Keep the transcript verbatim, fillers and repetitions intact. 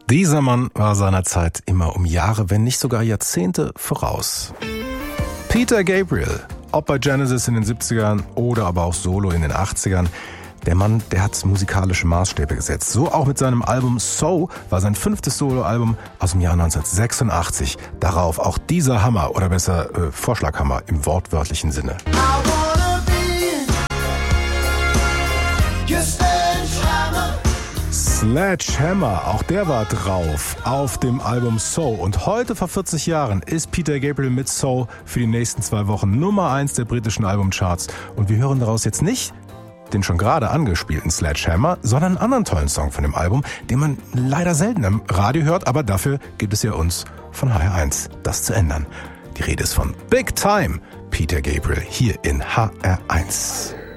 Dieser Mann war seiner Zeit immer um Jahre, wenn nicht sogar Jahrzehnte voraus. Peter Gabriel, ob bei Genesis in den siebzigern oder aber auch solo in den achtzigern, der Mann, der hat musikalische Maßstäbe gesetzt. So auch mit seinem Album So war sein fünftes Soloalbum aus dem Jahr neunzehnhundertsechsundachtzig. Darauf auch dieser Hammer, oder besser äh, Vorschlaghammer im wortwörtlichen Sinne. Sledgehammer, auch der war drauf auf dem Album So. Und heute vor vierzig Jahren ist Peter Gabriel mit So für die nächsten zwei Wochen Nummer eins der britischen Albumcharts. Und wir hören daraus jetzt nicht den schon gerade angespielten Sledgehammer, sondern einen anderen tollen Song von dem Album, den man leider selten im Radio hört, aber dafür gibt es ja uns von H R eins, das zu ändern. Die Rede ist von Big Time, Peter Gabriel, hier in H R eins.